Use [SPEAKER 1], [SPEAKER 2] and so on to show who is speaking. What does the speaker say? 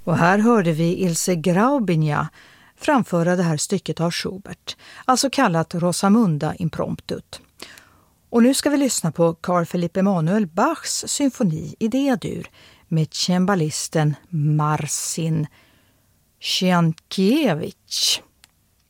[SPEAKER 1] Och här hörde vi Ilse Graubinja framföra det här stycket av Schubert, alltså kallat Rosamunda impromptut. Och nu ska vi lyssna på Carl Philipp Emanuel Bachs symfoni i D-dur med cembalisten Marcin Sienkiewicz.